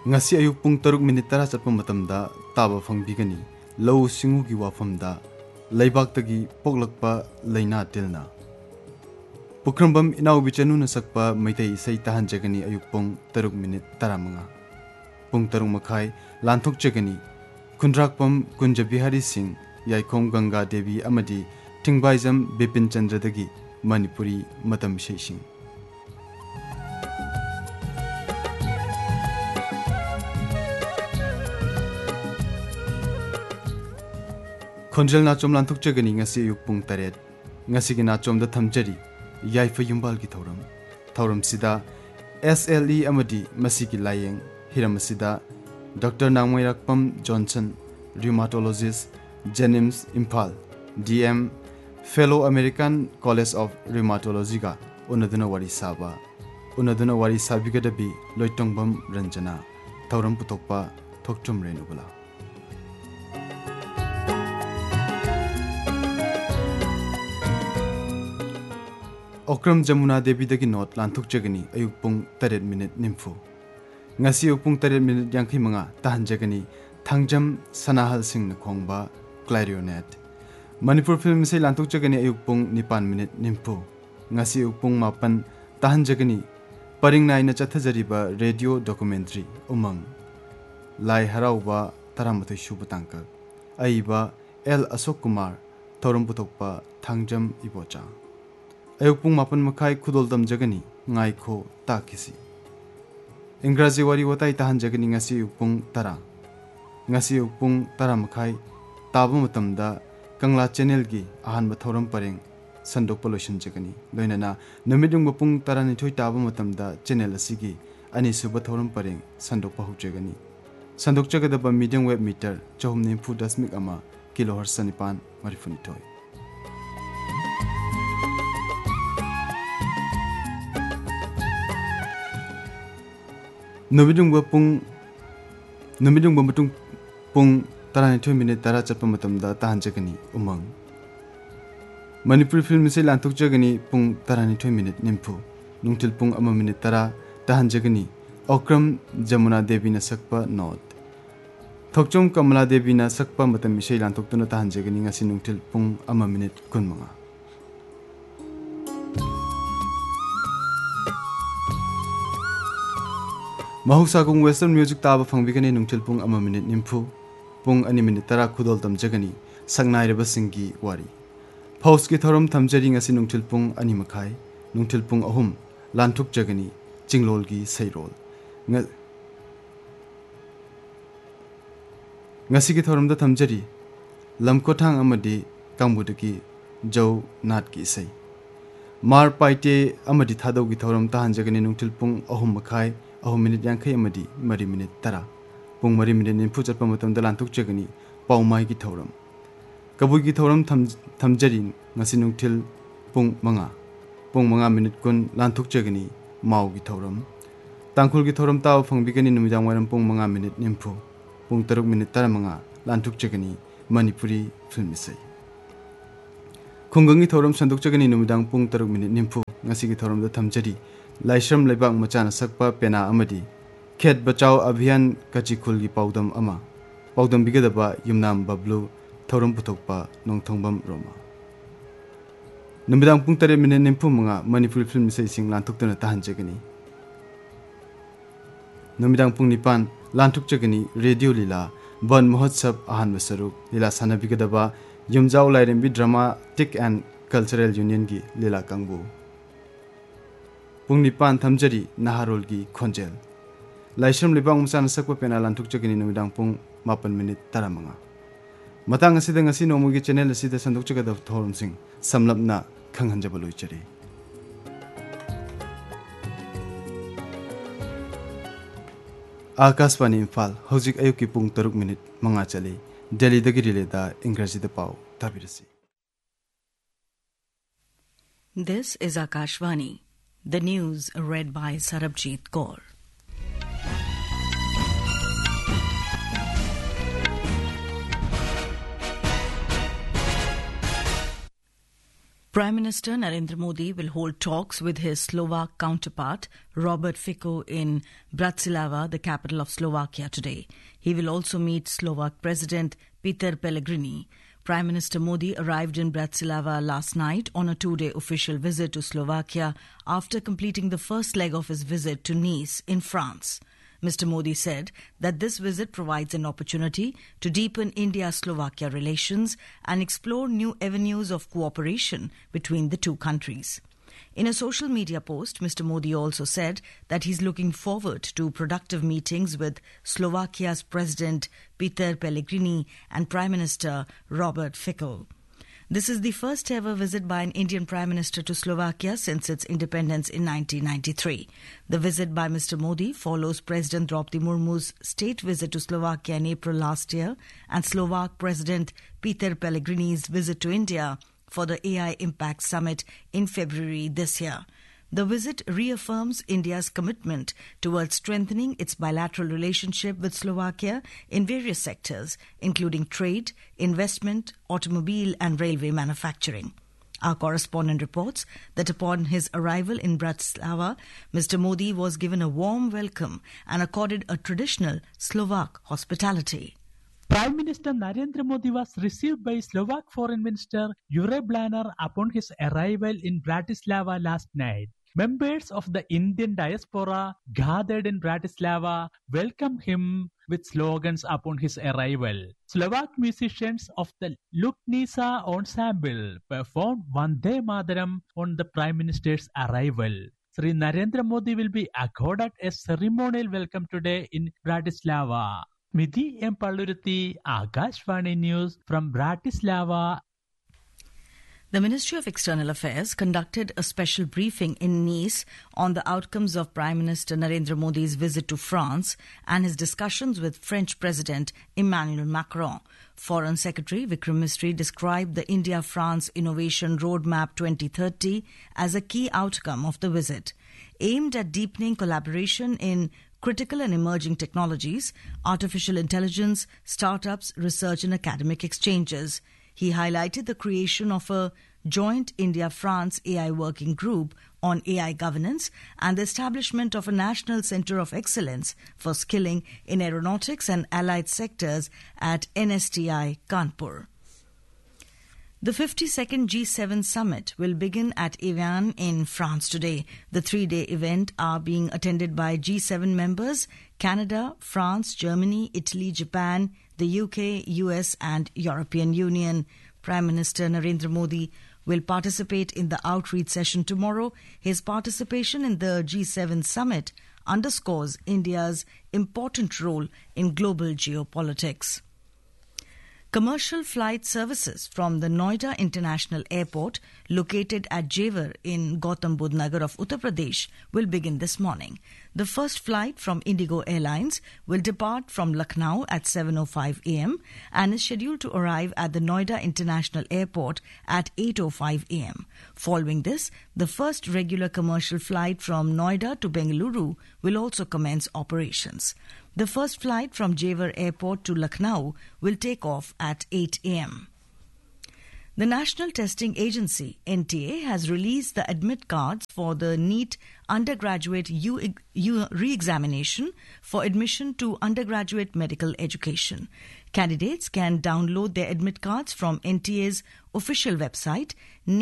ngasi ayuk pung 7:10 chatpa matamda taba fangbigani lau singu gi wafamda leibak tagi poklakpa leina tilna pukrambam inau bichanu na sakpa maitai isai tahanjagani ayuk pung 7:15 pung 7:30 lanthok jagani kunrakpam kunja bihari singh yaikhom ganga devi amadi tingbaijam bipin chandra dagi manipuri matam sheishing Khonjel nachom lanthok jagani ngasi ayuk pung 8 ngasi gi nachom da thamjari yaifa yumbal gi thoram sida SLE amadi masigi layeng hiram sida Dr. Nangmoirakpam Johnson rheumatologist Jennings Imphal DM Fellow American College of Rheumatology ga unaduna wari sabigadabi loitongbam Ranjana thoram putokpa thokchum renubula Okram Jamuna Devi dagi not lanthok jagani ayuk pung 8:90 ngasi ayuk pung 8:50 tahan jagani thangjam sanahal singh na khongba clarinet Manipur film se lanthok jagani ayuk pung 9:90 ngasi ayuk pung 8 tahan jagani paringnai na chathajariba radio documentary umang lai harauba taramatoi shubutangka aiba L Ashok Kumar thoram putokpa thangjam ibocha ayuk pung 8:30 khudoldam jagani ngai kho takisi Ingraji wari watai tahan jagani ngasi ayuk pung 10 ngasi ayuk pung 10:30 taba matamda kangla channel gi ahanba thoram pareng sandok pollution jagani loinana namidung pung 12 taba matamda channel asigi ani suba thoram pareng sandok pahu jagani sandok jagadaba medium wave meter 4.1 kilohertz sanipan marifunitoi Namidung matung pung 12 minute tara chappa matamda tahan jagani umang Manipur film se lanthok jagani pung 12 minute nimpu nungtil pung 1 minute tara tahan jagani Okram Jamuna Devi na sakpa not Thokchom Kamala Devi na sakpa matam misai lanthok tuna tahan jagani ngasi nungtil pung 1 minute kunmanga Mahusagong Western music taba fangbigani nungtil pung 1 minute nimpu pung 2 minute tara khudol tam jagani sangnai singi wari Paus ki thoram thamjari ngasi nungtil pung 2:30 nungtil pung 3 lanthuk jagani chinglol gi sairol ngasi ki thoram da thamjari lamkothang amadi kangbudagi jau nat ki sai mar paite amadi thadau gi thoram tahan jagani nungtil pung 3:30 3 minute yankai amadi 3 minute tara pung 3 minute nimfu chatpa matam da lanthuk jagani paumai gi thoram kabui gi thoram thamjari ngasi nungtil pung 5 minute kun lanthuk jagani mau gi thoram tangkhul gi thoram taw fangbigani numidang waram pung 5 minute nimfu pung 3 minute tara lanthuk jagani Manipuri film isai khunggangi thoram sanduk jagani numidang pung 3 minute nimfu ngasi gi thoram da thamjari Laishram Lebak Machana Sakpa Pena Amadi Khet Bachao Abhiyan Kachikul gi Paudam Bigadaba Yumnam Bablu Thoram Putokpa Nongthongbam Roma Numidang pung 3 minute nimpu Manipur film isai sing lanthuk tuna tahan jagani Numidang pung 9 lanthuk jagani radio lila Ban Mahotsav ahan masaruk lila sana bigadaba Yumjau Lairembi Dramatic and Cultural Union gi lila kangbu Pung 9 thamjari Naharol gi Khonjel Laishram Lebak Machana Sakpa Pena lanthuk jagani numidang pung 8 minute taramanga matang asida ngasi nomugi channel asida sanduk jagada thorum sing samlapna khanghanjaba loichari Akashvani Imphal hojik ayuki pung 3 minute manga chali Delhi dagi rileda Ingraji da pau tabirasi This is Akashvani. The news read by Sarabjit Kaur. Prime Minister Narendra Modi will hold talks with his Slovak counterpart, Robert Fico, in Bratislava, the capital of Slovakia, today. He will also meet Slovak President Peter Pellegrini. Prime Minister Modi arrived in Bratislava last night on a two-day official visit to Slovakia after completing the first leg of his visit to Nice in France. Mr. Modi said that this visit provides an opportunity to deepen India-Slovakia relations and explore new avenues of cooperation between the two countries. In a social media post, Mr. Modi also said that he's looking forward to productive meetings with Slovakia's President Peter Pellegrini and Prime Minister Robert Fico. This is the first ever visit by an Indian Prime Minister to Slovakia since its independence in 1993. The visit by Mr. Modi follows President Draupadi Murmu's state visit to Slovakia in April last year and Slovak President Peter Pellegrini's visit to India for the AI Impact Summit in February this year. The visit reaffirms India's commitment towards strengthening its bilateral relationship with Slovakia in various sectors, including trade, investment, automobile and railway manufacturing. Our correspondent reports that upon his arrival in Bratislava, Mr. Modi was given a warm welcome and accorded a traditional Slovak hospitality. Prime Minister Narendra Modi was received by Slovak Foreign Minister Jure Blanar upon his arrival in Bratislava last night. Members of the Indian diaspora gathered in Bratislava welcomed him with slogans upon his arrival. Slovak musicians of the Luknisa ensemble performed Vande Mataram on the Prime Minister's arrival. Sri Narendra Modi will be accorded a ceremonial welcome today in Bratislava. Midhi M. Palluruthi, Akashvani News from Bratislava. The Ministry of External Affairs conducted a special briefing in Nice on the outcomes of Prime Minister Narendra Modi's visit to France and his discussions with French President Emmanuel Macron. Foreign Secretary Vikram Misri described the India-France Innovation Roadmap 2030 as a key outcome of the visit, aimed at deepening collaboration in critical and emerging technologies, artificial intelligence, startups, research and academic exchanges. He highlighted the creation of a joint India-France AI working group on AI governance and the establishment of a National Centre of Excellence for Skilling in Aeronautics and Allied Sectors at NSTI, Kanpur. The 52nd G7 summit will begin at Evian in France today. The three-day event are being attended by G7 members, Canada, France, Germany, Italy, Japan, the UK, US and European Union. Prime Minister Narendra Modi will participate in the outreach session tomorrow. His participation in the G7 summit underscores India's important role in global geopolitics. Commercial flight services from the Noida International Airport, located at Jewar in Gautam Budh Nagar of Uttar Pradesh, will begin this morning. The first flight from Indigo Airlines will depart from Lucknow at 7:05 a.m. and is scheduled to arrive at the Noida International Airport at 8:05 a.m. Following this, the first regular commercial flight from Noida to Bengaluru will also commence operations. The first flight from Jewar Airport to Lucknow will take off at 8 a.m. The National Testing Agency, NTA, has released the admit cards for the NEET undergraduate re-examination for admission to undergraduate medical education. Candidates can download their admit cards from NTA's official website,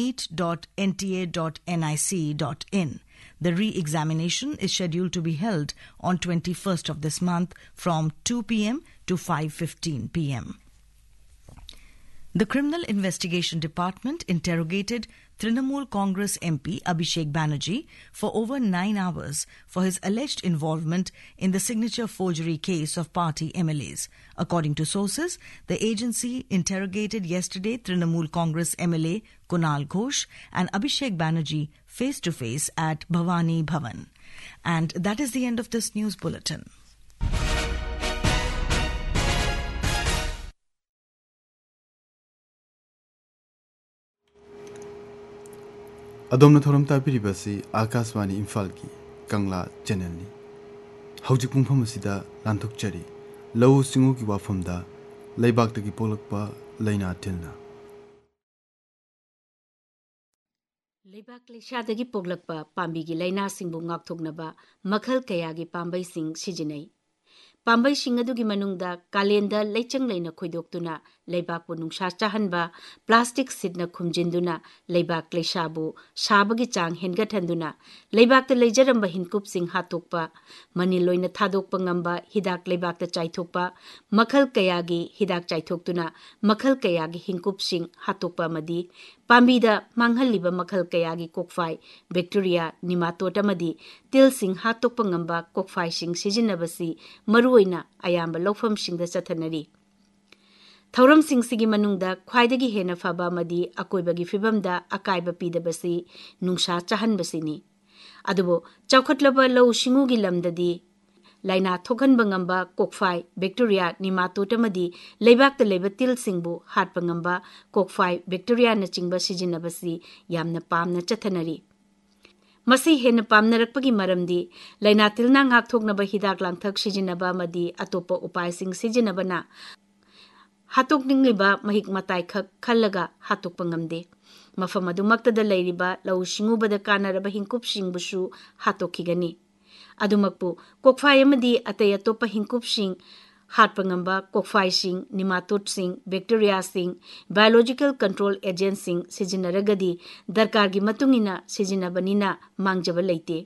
neet.nta.nic.in. The re-examination is scheduled to be held on 21st of this month from 2 p.m. to 5:15 p.m. The Criminal Investigation Department interrogated Trinamool Congress MP Abhishek Banerjee for over 9 hours for his alleged involvement in the signature forgery case of party MLAs. According to sources, the agency interrogated yesterday Trinamool Congress MLA Kunal Ghosh and Abhishek Banerjee face-to-face at Bhavani Bhavan. And that is the end of this news bulletin. Adomna thoram tabiribasi Akashvani Imphal ki Kangla channel ni. Hawjik pungpham asida lanthokchari lau singu ki wafamda laibak tagi polakpa laina tilna. Leibak leishadagi poglakpa pambigi laina singbu ngakthoknaba makhal kayagi pambai sing sijinai. Pambai sing adugi manungda kalenda leichang leina khoidoktuna leibakpu nungsa chahanba plastic sidna khumjinduna leibak leishabu sabagi chang hengathanduna leibakta leijaramba hinkup sing hatokpa mani loina thadokpa ngamba hidak leibakta chaithokpa makhal kayagi hidak chaithoktuna makhal kayagi hinkup sing hatokpa madi pambida manghaliba makhal kayagi kokfai bacteria nematode amadi til sing hatokpa ngamba kokfai sing sijinabasi maruoina ayamba lofam singda chathanari thauram sing sigi manungda khwaidagi hena faba madi akoibagi fibamda akaiba pidabasi nungsa chahanbasini adubo chawkhatlaba lau singugi lamdadi laina thokhanba ngamba kokfai bacteria nematode amadi leibakta leiba til singbu hatpa ngamba kokfai bacteria na chingba sijinabasi yamna pamna chathanari masi hena pamnarakpagi maramdi laina tilna ngakthoknaba hidak langthak sijinaba madi atopa upai sing sijinabana hatokningliba mahik matai khak khallaga hatokpa ngamde mafam adumaktada leiriba lau singubada kanaraba hinkup singbusu hatokhigani adumakpu kokfai amadi atay atopa hinkup sing hatpa ngamba kokfai sing nematode sing bacteria sing biological control agent sing sijinaragadi darkargi matungina sijinabanina mangjaba leite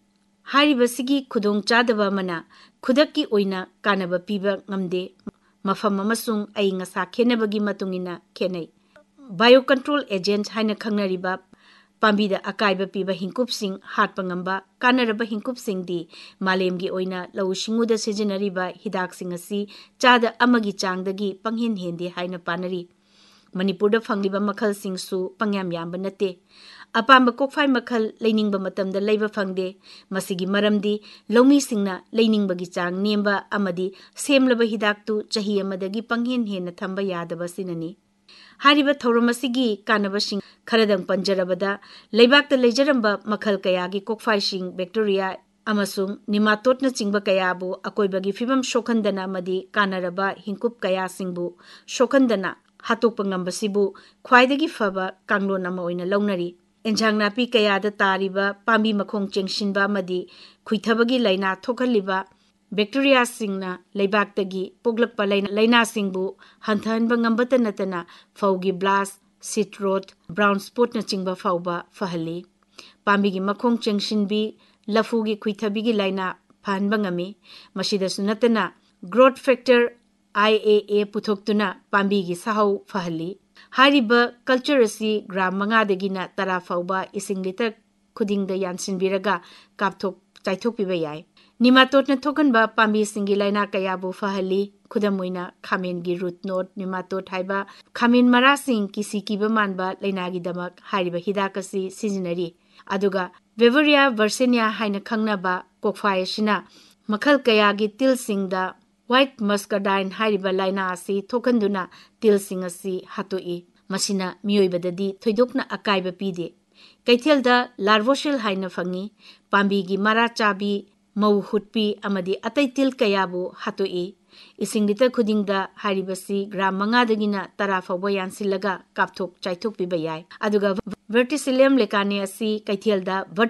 haribasigi khudong chadaba mana khudakki oina kanaba piba ngamde mafam amasung ai ngasa khenabagi matungina khenai biocontrol agent haina khangnariba pambida akaiba piba hinkup sing hatpa ngamba kanaraba hinkup sing di malemgi oina lau singuda sijinariba hidak sing asi chada amagi changdagi panghen hendi haina panari manipurda fangliba makhal singsu pangyam yamba nate apamba kokfai makhal leiningba matamda leiba fangde masigi maramdi lomi singna leiningbagi chang nemba amadi semlaba hidaktu chahi amadagi panghen hena thamba yadaba sinani hariba thauramasigi kanabasing kharadang panjarabada leibakta leijaramba makhal kayagi kokfai sing bacteria amasung nematode na chingba kayabu akoibagi fibam shokhandana madi kanaraba hinkup kaya singbu shokhandana hatokpa ngambasibu khwaidagi faba kanglon ama oina launari enjang napi kayada tariba pambi makhong chengsinba madi khuithabagi laina thokhaliba bacteria singna leibaktagi poglakpa laina singbu hanthanba ngambata natana faugi blast seed rot brown spot na chingba fauba fahali pambigi makhong chengsinbi lafugi khuithabigi laina phanba ngami masida sunatana growth factor IAA puthoktunna pambigi sahau fahali hariba culture asi gram 5 dagina 10 fauba ising liter khudingda yansinbiraga kapthok chaithok piba yai nematode na thokanba pambi singi laina kayabu fahali khudamoina khamen gi root knot nematode haiba khamen mara sing kisi kiba manba laina gi damak hariba hidakasi sijinari aduga Vivaria versinia haina khangnaba kokfai sina makhal kayagi til singda white muscardine hariba laina asi thokhanduna til sing asi hatoi masina mioibadadi thoidokna akaiba pide kaithelda larvocell haina fangi pambi gi mara chabi mau hutpi amadi atai til kayabu hatoi ising liter khudingda haribasi gram 5 dagina 10 fawba yansilaga kapthok chaithok piba yai aduga verticillium lekane asi kaithelda